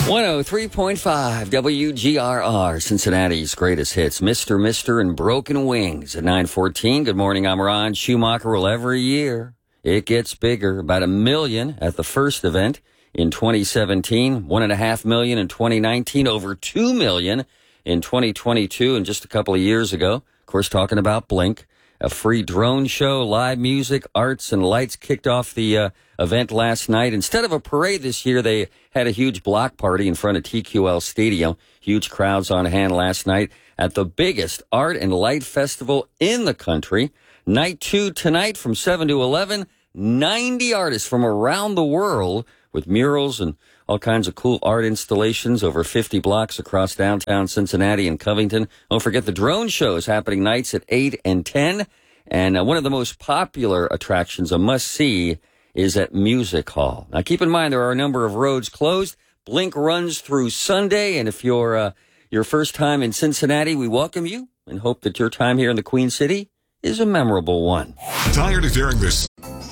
103.5 WGRR, Cincinnati's greatest hits, Mr. and Broken Wings at 9:14. Good morning, I'm Ron Schumacher. Well, every year it gets bigger. About 1 million at the first event in 2017, 1.5 million in 2019, over 2 million in 2022, and just a couple of years ago, of course, talking about Blink. A free drone show, live music, arts, and lights kicked off the event last night. Instead of a parade this year, they had a huge block party in front of TQL Stadium. Huge crowds on hand last night at the biggest art and light festival in the country. Night 2 tonight from 7 to 11. 90 artists from around the world with murals and all kinds of cool art installations over 50 blocks across downtown Cincinnati and Covington. Don't forget the drone show is happening nights at 8 and 10. And one of the most popular attractions, a must-see, is at Music Hall. Now, keep in mind, there are a number of roads closed. Blink runs through Sunday. And if you're your first time in Cincinnati, we welcome you and hope that your time here in the Queen City is a memorable one. Tired of hearing this?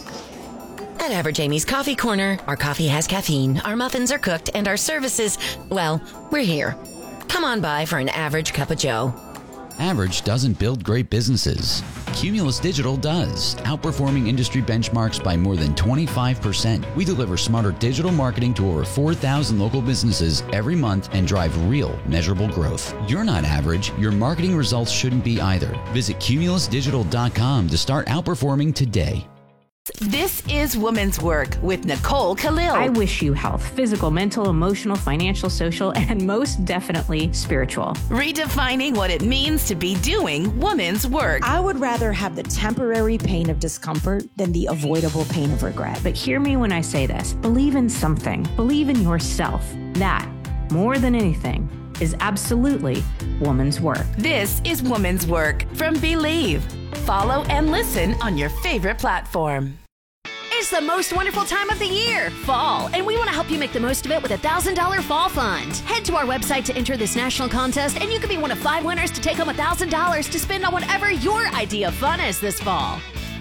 At Average Amy's Coffee Corner, our coffee has caffeine, our muffins are cooked, and our services, well, we're here. Come on by for an average cup of joe. Average doesn't build great businesses. Cumulus Digital does, outperforming industry benchmarks by more than 25%. We deliver smarter digital marketing to over 4,000 local businesses every month and drive real, measurable growth. You're not average. Your marketing results shouldn't be either. Visit cumulusdigital.com to start outperforming today. This is Woman's Work with Nicole Khalil. I wish you health, physical, mental, emotional, financial, social, and most definitely spiritual. Redefining what it means to be doing woman's work. I would rather have the temporary pain of discomfort than the avoidable pain of regret. But hear me when I say this. Believe in something. Believe in yourself. That, more than anything, is absolutely woman's work. This is Woman's Work from Believe. Follow and listen on your favorite platform. It's the most wonderful time of the year, fall, and we want to help you make the most of it with a $1,000 fall fund. Head to our website to enter this national contest, and you could be one of 5 winners to take home $1,000 to spend on whatever your idea of fun is this fall.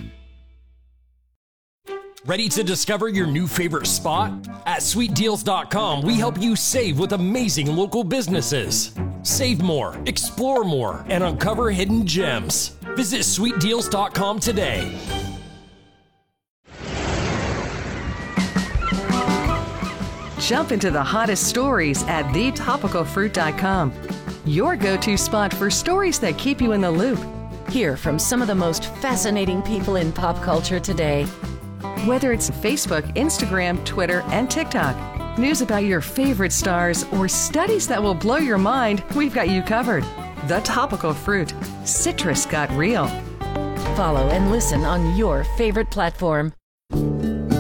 Ready to discover your new favorite spot? At sweetdeals.com, we help you save with amazing local businesses. Save more, explore more, and uncover hidden gems. Visit sweetdeals.com today. Jump into the hottest stories at thetopicalfruit.com. Your go-to spot for stories that keep you in the loop. Hear from some of the most fascinating people in pop culture today. Whether it's Facebook, Instagram, Twitter, and TikTok, news about your favorite stars, or studies that will blow your mind, we've got you covered. The Topical Fruit. Citrus got real. Follow and listen on your favorite platform.